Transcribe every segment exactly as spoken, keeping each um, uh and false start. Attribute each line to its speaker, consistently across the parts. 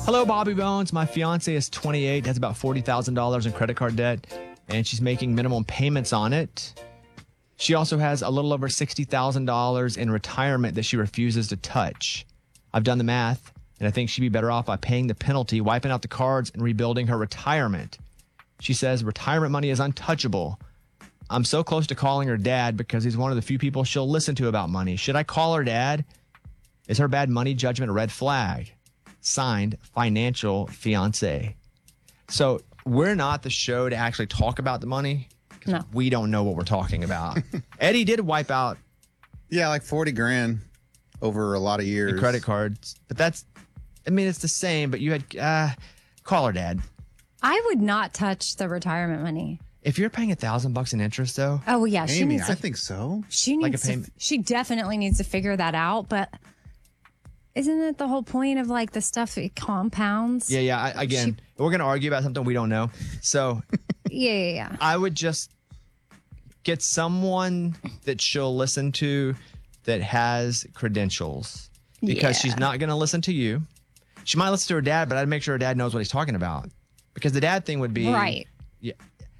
Speaker 1: Hello, Bobby Bones. My fiance is twenty-eight, has about forty thousand dollars in credit card debt, and she's making minimum payments on it. She also has a little over sixty thousand dollars in retirement that she refuses to touch. I've done the math, and I think she'd be better off by paying the penalty, wiping out the cards, and rebuilding her retirement. She says retirement money is untouchable. I'm so close to calling her dad because he's one of the few people she'll listen to about money. Should I call her dad? Is her bad money judgment a red flag? Signed, Financial Fiance. So we're not the show to actually talk about the money.
Speaker 2: No.
Speaker 1: We don't know what we're talking about. Eddie did wipe out
Speaker 3: Yeah, like forty grand over a lot of years.
Speaker 1: the credit cards, but that's, I mean, it's the same, but you had, uh, call her dad.
Speaker 2: I would not touch the retirement money.
Speaker 1: If you're paying a thousand bucks in interest though,
Speaker 2: Oh, well, yeah. She
Speaker 3: Amy,
Speaker 2: needs
Speaker 3: I
Speaker 2: to,
Speaker 3: think so.
Speaker 2: she
Speaker 1: like
Speaker 2: needs
Speaker 1: a
Speaker 2: to,
Speaker 1: payment.
Speaker 2: she definitely needs to figure that out. But isn't it the whole point of like the stuff it compounds?
Speaker 1: yeah, yeah. I, again, we're going to argue about something we don't know. So
Speaker 2: Yeah, yeah, yeah.
Speaker 1: I would just get someone that she'll listen to that has credentials because
Speaker 2: Yeah.
Speaker 1: she's not going to listen to you. She might listen to her dad, but I'd make sure her dad knows what he's talking about because the dad thing would be
Speaker 2: Right.
Speaker 1: Yeah,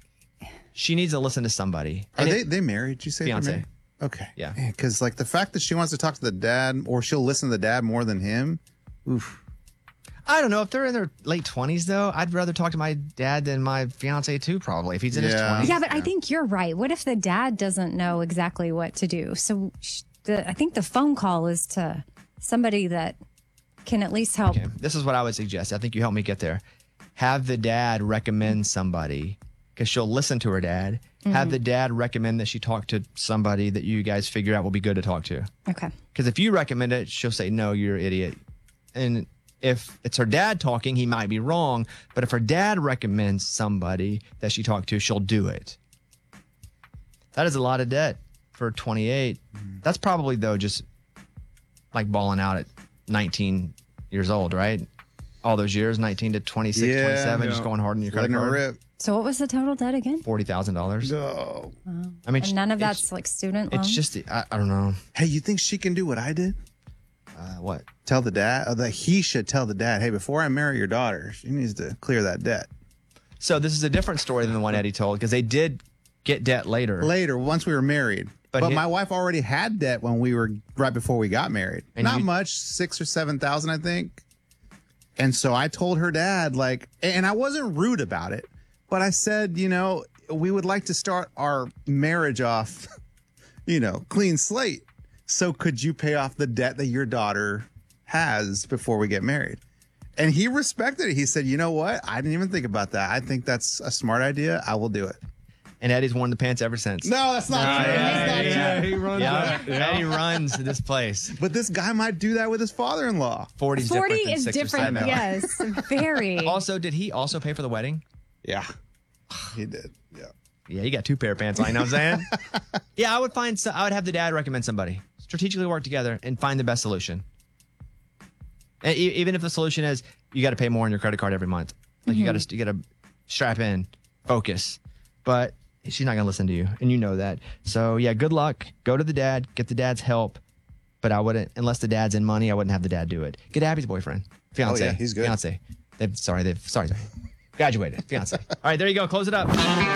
Speaker 1: she needs to listen to somebody.
Speaker 3: Are
Speaker 1: And
Speaker 3: they
Speaker 1: it-
Speaker 3: they married? Did you say they're
Speaker 1: Fiance.
Speaker 3: married? Okay.
Speaker 1: Yeah.
Speaker 3: Because like the fact that she wants to talk to the dad or she'll listen to the dad more than him. Oof.
Speaker 1: I don't know if they're in their late twenties though. I'd rather talk to my dad than my fiance too. Probably if he's in his
Speaker 3: Yeah.
Speaker 1: twenties.
Speaker 2: Yeah, but I think you're right. What if the dad doesn't know exactly what to do? So sh- the, I think the phone call is to somebody that can at least help.
Speaker 1: Okay, this is what I would suggest. I think you help me get there. Have the dad recommend somebody because she'll listen to her dad. Have the dad recommend that she talk to somebody that you guys figure out will be good to talk to.
Speaker 2: Okay.
Speaker 1: Because if you recommend it, she'll say, no, you're an idiot. And if it's her dad talking, he might be wrong. But if her dad recommends somebody that she talked to, she'll do it. That is a lot of debt for twenty-eight. That's probably, though, just like balling out at nineteen years old, right? All those years, nineteen to twenty-six,
Speaker 3: Yeah,
Speaker 1: twenty-seven,
Speaker 3: yeah.
Speaker 1: just going hard on your credit
Speaker 3: Letting her
Speaker 1: card.
Speaker 3: rip.
Speaker 2: So what was the total debt again?
Speaker 1: forty thousand dollars.
Speaker 3: No.
Speaker 1: I mean,
Speaker 2: And none of
Speaker 1: it's-
Speaker 2: that's like student loans?
Speaker 1: It's just, I, I don't know.
Speaker 3: Hey, you think she can do what I did?
Speaker 1: Uh, what?
Speaker 3: Tell the dad, or that he should tell the dad, hey, before I marry your daughter, she needs to clear that debt.
Speaker 1: So this is a different story than the one Eddie told because they did get debt later.
Speaker 3: Later, once we were married.
Speaker 1: But
Speaker 3: But,
Speaker 1: he-
Speaker 3: my wife already had debt when we were right before we got married.
Speaker 1: And
Speaker 3: Not
Speaker 1: you-
Speaker 3: much, six or seven thousand, I think. And so I told her dad, like, and I wasn't rude about it, but I said, you know, we would like to start our marriage off, you know, clean slate. So could you pay off the debt that your daughter has before we get married? And he respected it. He said, you know what? I didn't even think about that. I think that's a smart idea. I will do it.
Speaker 1: And Eddie's worn the pants ever since.
Speaker 3: No, that's not true. That's not
Speaker 1: yeah,
Speaker 3: true.
Speaker 4: he runs
Speaker 1: Yeah,
Speaker 4: that. Yeah.
Speaker 1: Eddie runs to this place.
Speaker 3: But this guy might do that with his father-in-law.
Speaker 1: forty is
Speaker 2: forty
Speaker 1: different than
Speaker 2: is
Speaker 1: six or
Speaker 2: different.
Speaker 1: seven.
Speaker 2: Yes, very.
Speaker 1: Also, did he also pay for the wedding?
Speaker 3: Yeah, he did. Yeah.
Speaker 1: Yeah, you got two pair of pants on. You know what I'm saying? Yeah, I would find. So, I would have the dad recommend somebody. Strategically work together and find the best solution. And e- even if the solution is you got to pay more on your credit card every month, like you got to you got to strap in, focus. But she's not gonna listen to you, and you know that. So yeah, good luck. Go to the dad. Get the dad's help. But I wouldn't, unless the dad's in money, I wouldn't have the dad do it. Get Abby's boyfriend, fiance.
Speaker 3: Oh, yeah, he's good.
Speaker 1: Fiance. They've sorry, they've sorry, sorry. Graduated, fiance. All right, there you go. Close it up.